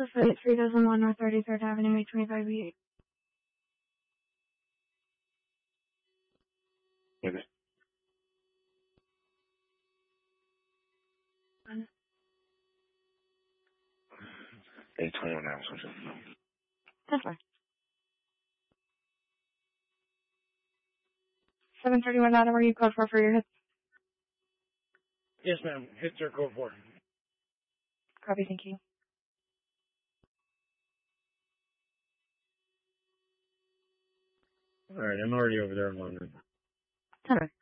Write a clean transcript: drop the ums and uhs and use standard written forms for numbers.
is Flight 3001 North 33rd Avenue, May 25B8. Okay. 821 now, something. That's fine. 731 Adam, are you code for your hits? Yes, ma'am. Hits are code 4. Copy, thank you. Alright, I'm already over there. I'm on it. Alright.